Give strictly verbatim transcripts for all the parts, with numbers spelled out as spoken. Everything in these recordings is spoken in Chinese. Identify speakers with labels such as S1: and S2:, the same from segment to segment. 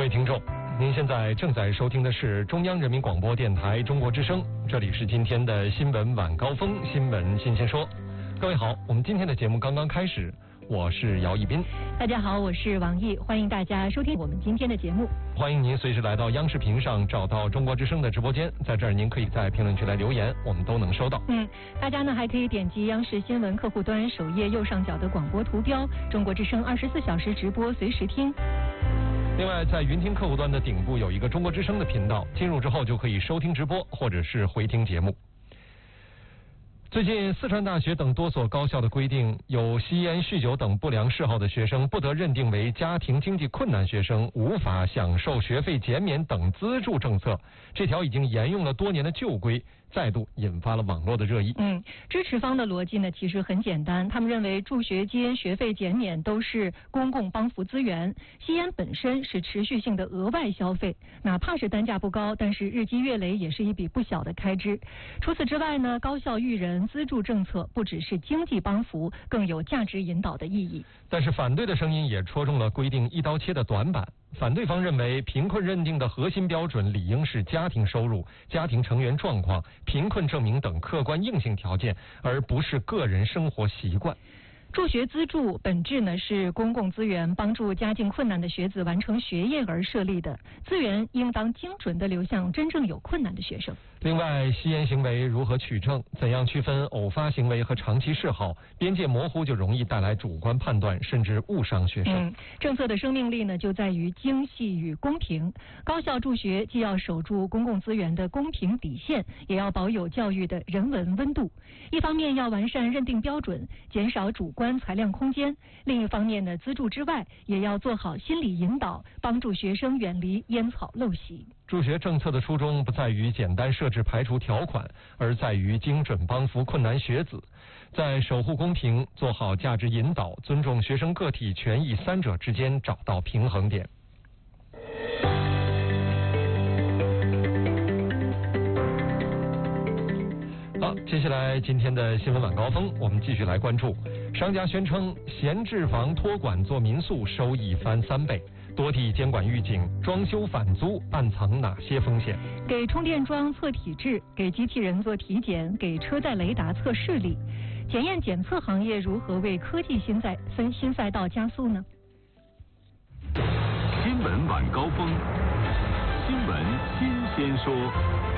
S1: 听众，您现在正在收听的是中央人民广播电台中国之声，这里是今天的新闻晚高峰，新闻新鲜说。各位好，我们今天的节目刚刚开始，我是姚一斌。
S2: 大家好，我是王毅，欢迎大家收听我们今天的节目。
S1: 欢迎您随时来到央视频上找到中国之声的直播间，在这儿您可以在评论区来留言，我们都能收到。
S2: 嗯，大家呢还可以点击央视新闻客户端首页右上角的广播图标，中国之声二十四小时直播，随时听。
S1: 另外，在云听客户端的顶部有一个中国之声的频道，进入之后就可以收听直播或者是回听节目。最近，四川大学等多所高校的规定，有吸烟、酗酒等不良嗜好的学生不得认定为家庭经济困难学生，无法享受学费减免等资助政策。这条已经沿用了多年的旧规，再度引发了网络的热议。
S2: 嗯，支持方的逻辑呢，其实很简单，他们认为助学金、学费减免都是公共帮扶资源，吸烟本身是持续性的额外消费，哪怕是单价不高，但是日积月累也是一笔不小的开支。除此之外呢，高校育人资助政策不只是经济帮扶，更有价值引导的意义。
S1: 但是反对的声音也戳中了规定一刀切的短板。反对方认为，贫困认定的核心标准理应是家庭收入、家庭成员状况、贫困证明等客观硬性条件，而不是个人生活习惯。
S2: 助学资助本质呢是公共资源，帮助家境困难的学子完成学业而设立的，资源应当精准地流向真正有困难的学生。
S1: 另外，吸烟行为如何取证，怎样区分偶发行为和长期嗜好，边界模糊就容易带来主观判断，甚至误伤学生。
S2: 嗯，政策的生命力呢就在于精细与公平。高校助学既要守住公共资源的公平底线，也要保有教育的人文温度。一方面要完善认定标准，减少主观裁量空间；另一方面呢，资助之外也要做好心理引导，帮助学生远离烟草陋习。
S1: 助学政策的初衷不在于简单设置排除条款，而在于精准帮扶困难学子，在守护公平、做好价值引导、尊重学生个体权益三者之间找到平衡点。好，接下来今天的新闻晚高峰，我们继续来关注。商家宣称闲置房托管做民宿收益翻三倍，多地监管预警，装修返租暗藏哪些风险？
S2: 给充电桩测体质，给机器人做体检，给车载雷达测视力。检验检测行业如何为科技新赛分新赛道加速呢？
S3: 新闻晚高峰，新闻新鲜说。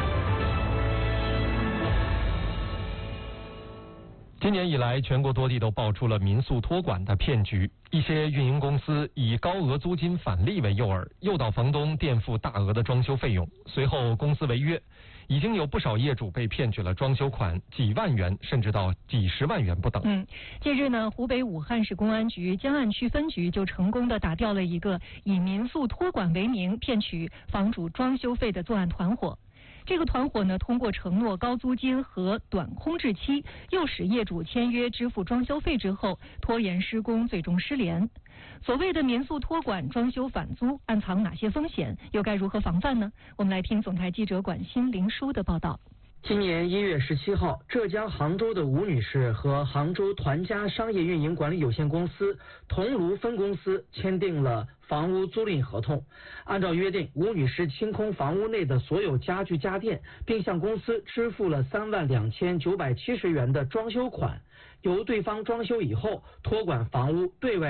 S1: 今年以来，全国多地都爆出了民宿托管的骗局。一些运营公司以高额租金返利为诱饵，诱导房东垫付大额的装修费用，随后公司违约。已经有不少业主被骗取了装修款几万元，甚至到几十万元不等。
S2: 嗯，近日呢，湖北武汉市公安局江岸区分局就成功的打掉了一个以民宿托管为名骗取房主装修费的作案团伙。这个团伙呢，通过承诺高租金和短空置期，诱使业主签约支付装修费之后，拖延施工，最终失联。所谓的民宿托管、装修返租，暗藏哪些风险？又该如何防范呢？我们来听总台记者管新林书的报道。
S4: 今年一月十七号，浙江杭州的吴女士和杭州团家商业运营管理有限公司桐庐分公司签订了房屋租赁合同。按照约定，吴女士清空房屋内的所有家具家电，并向公司支付了三万两千九百七十元的装修款，由对方装修以后托管房屋对外